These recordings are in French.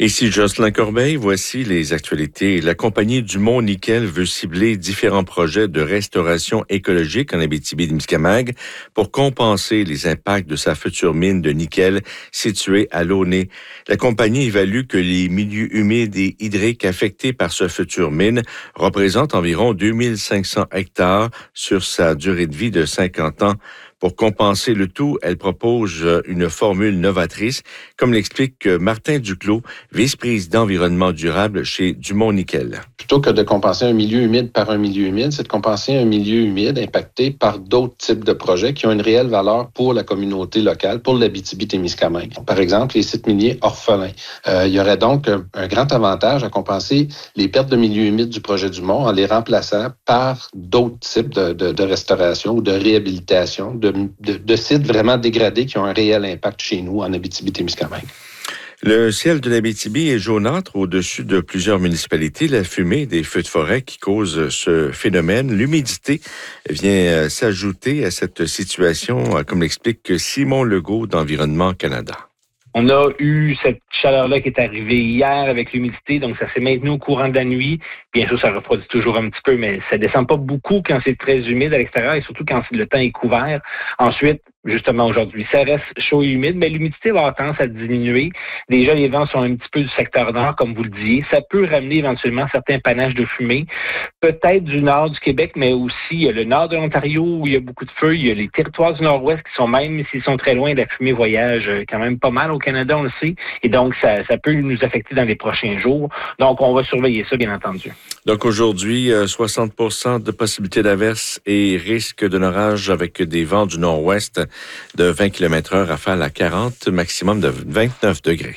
Ici Jocelyn Corbeil, voici les actualités. La compagnie Dumont-Nickel veut cibler différents projets de restauration écologique en Abitibi-Témiscamingue pour compenser les impacts de sa future mine de nickel située à Launay. La compagnie évalue que les milieux humides et hydriques affectés par ce future mine représentent environ 2500 hectares sur sa durée de vie de 50 ans. Pour compenser le tout, elle propose une formule novatrice, comme l'explique Martin Duclos, vice-président environnement durable chez Dumont-Nickel. Plutôt que de compenser un milieu humide par un milieu humide, c'est de compenser un milieu humide impacté par d'autres types de projets qui ont une réelle valeur pour la communauté locale, pour l'Abitibi-Témiscamingue. Par exemple, les sites miniers orphelins. Il y aurait donc un grand avantage à compenser les pertes de milieu humide du projet Dumont en les remplaçant par d'autres types de restauration ou de réhabilitation de sites vraiment dégradés qui ont un réel impact chez nous en Abitibi-Témiscamingue. Le ciel de l'Abitibi est jaunâtre au-dessus de plusieurs municipalités. La fumée des feux de forêt qui cause ce phénomène, l'humidité vient s'ajouter à cette situation, comme l'explique Simon Legault d'Environnement Canada. On a eu cette chaleur-là qui est arrivée hier avec l'humidité, donc ça s'est maintenu au courant de la nuit. Bien sûr, ça refroidit toujours un petit peu, mais ça descend pas beaucoup quand c'est très humide à l'extérieur et surtout quand le temps est couvert. Ensuite, justement aujourd'hui, ça reste chaud et humide, mais l'humidité va avoir tendance à diminuer. Déjà, les vents sont un petit peu du secteur nord, comme vous le disiez. Ça peut ramener éventuellement certains panaches de fumée, peut-être du nord du Québec, mais aussi il y a le nord de l'Ontario où il y a beaucoup de feu. Il y a les territoires du nord-ouest qui sont, même s'ils sont très loin, la fumée voyage quand même pas mal au Canada, on le sait. Et donc, ça peut nous affecter dans les prochains jours. Donc, on va surveiller ça, bien entendu. Donc, aujourd'hui, 60% de possibilité d'averse et risque de orage avec des vents du nord-ouest de 20 km/h, rafale à 40, maximum de 29 degrés.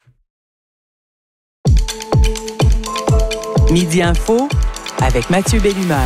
Midi Info avec Mathieu Bellumeur.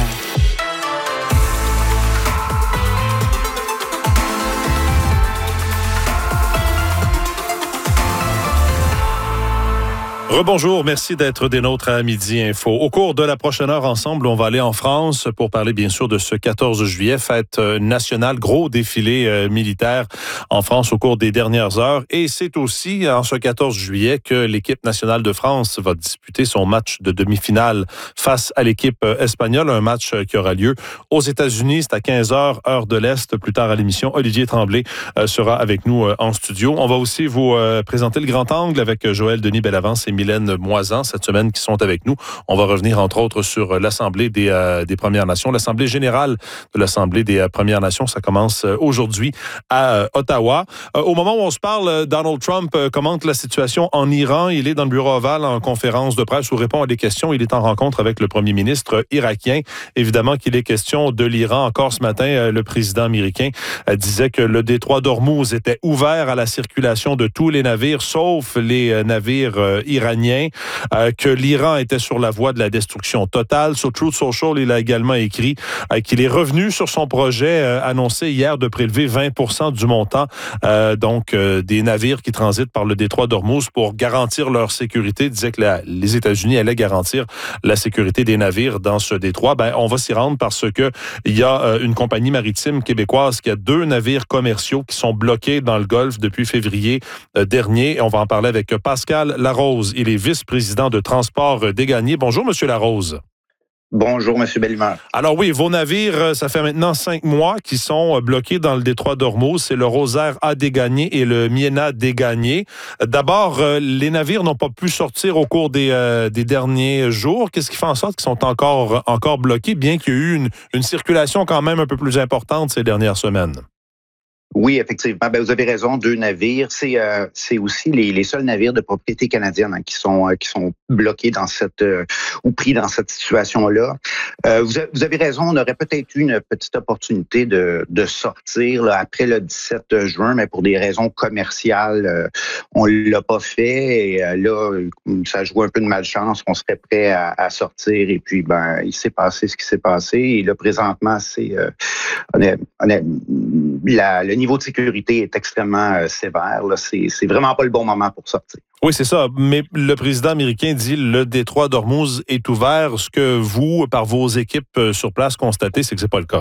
Rebonjour, merci d'être des nôtres à Midi Info. Au cours de la prochaine heure ensemble, on va aller en France pour parler bien sûr de ce 14 juillet, fête nationale, gros défilé militaire en France au cours des dernières heures. Et c'est aussi en ce 14 juillet que l'équipe nationale de France va disputer son match de demi-finale face à l'équipe espagnole, un match qui aura lieu aux États-Unis. C'est à 15h, heure de l'Est. Plus tard à l'émission, Olivier Tremblay sera avec nous en studio. On va aussi vous présenter le grand angle avec Joël Denis Bellavance et Mylène Moisan cette semaine qui sont avec nous. On va revenir entre autres sur l'Assemblée des Premières Nations, l'Assemblée générale de l'Assemblée des Premières Nations. Ça commence aujourd'hui à Ottawa. Au moment où on se parle, Donald Trump commente la situation en Iran. Il est dans le bureau ovale en conférence de presse où répond à des questions. Il est en rencontre avec le premier ministre irakien. Évidemment qu'il est question de l'Iran. Encore ce matin, le président américain disait que le détroit d'Ormuz était ouvert à la circulation de tous les navires, sauf les navires iraniens, que l'Iran était sur la voie de la destruction totale. Sur Truth Social, il a également écrit qu'il est revenu sur son projet annoncé hier de prélever 20% du montant des navires qui transitent par le détroit d'Ormuz pour garantir leur sécurité. Il disait que les États-Unis allaient garantir la sécurité des navires dans ce détroit. On va s'y rendre parce que il y a une compagnie maritime québécoise qui a 2 navires commerciaux qui sont bloqués dans le Golfe depuis février dernier. On va en parler avec Pascal Larose. Il est vice-président de Transport des Gagnés. Bonjour, Monsieur Larose. Bonjour, M. Bellemare. Alors oui, vos navires, ça fait maintenant 5 mois qu'ils sont bloqués dans le détroit d'Ormuz. C'est le Rosaire A. Degagné et le Miena Degagné. D'abord, les navires n'ont pas pu sortir au cours des derniers jours. Qu'est-ce qui fait en sorte qu'ils sont encore bloqués, bien qu'il y ait eu une circulation quand même un peu plus importante ces dernières semaines? Oui, effectivement. Vous avez raison, 2 navires. C'est aussi les seuls navires de propriété canadienne qui sont bloqués dans ou pris dans cette situation-là. Vous avez raison, on aurait peut-être eu une petite opportunité de sortir là, après le 17 juin, mais pour des raisons commerciales, on l'a pas fait. Et là, ça joue un peu de malchance. On serait prêt à sortir. Et puis, il s'est passé ce qui s'est passé. Et là, présentement, le niveau de sécurité est extrêmement sévère. Là. C'est vraiment pas le bon moment pour sortir. Oui, c'est ça. Mais le président américain dit le détroit d'Ormuz est ouvert. Ce que vous, par vos équipes sur place, constatez, c'est que c'est pas le cas.